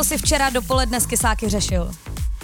Co jsi včera dopoledne s kysáky řešil?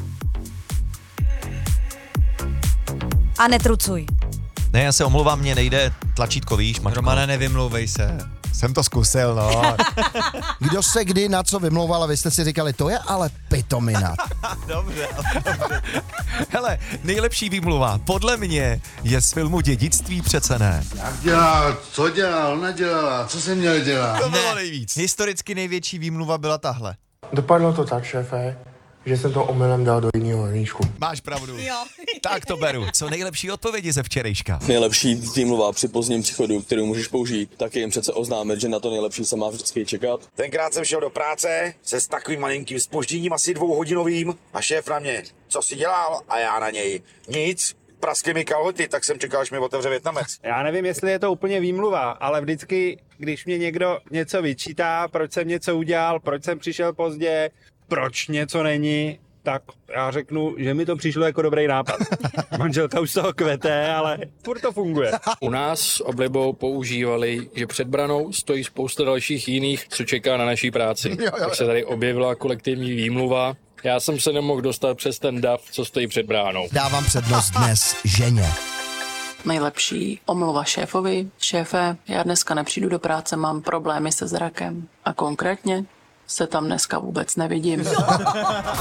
A netrucuj. Ne, já se omlouvám, mě nejde tlačítko, víš, Maťko. Romane, nevymlouvej se. Jsem to zkusil, no. Kdo se kdy na co vymlouval a vy jste si říkali, to je ale pitomina. Dobře. Hele, nejlepší výmluva podle mě je z filmu Dědictví, přece ne. Jak dělal, co dělal, nedělal, co jsem měl dělat? To bylo nejvíc. Historicky největší výmluva byla tahle. Dopadlo to tak, šéfe, že jsem to omylem dal do jiného hrníčku. Máš pravdu. Tak to beru. Co nejlepší odpovědi ze včerejška? Nejlepší výmluva při pozdním příchodu, kterou můžeš použít, tak je jim přece oznámit, že na to nejlepší se má vždycky čekat. Tenkrát jsem šel do práce se s takovým malinkým zpožděním, asi 2hodinovým, a šéf na mě, co si dělal, a já na něj, nic, praskly mi kalhoty, tak jsem čekal, až mi otevře Vietnamec. Já nevím, jestli je to úplně výmluva, ale vždycky, když mě někdo něco vyčítá, proč jsem něco udělal, proč jsem přišel pozdě, proč něco není, tak já řeknu, že mi to přišlo jako dobrý nápad. Manželka už z toho kvete, ale furt to funguje. U nás s oblibou používali, že před branou stojí spousta dalších jiných, co čeká na naší práci. Tak se tady objevila kolektivní výmluva. Já jsem se nemohl dostat přes ten dav, co stojí před bránou. Dávám přednost dnes ženě. Nejlepší omluva šéfovi. Šéfe, já dneska nepřijdu do práce, mám problémy se zrakem. A konkrétně se tam dneska vůbec nevidím.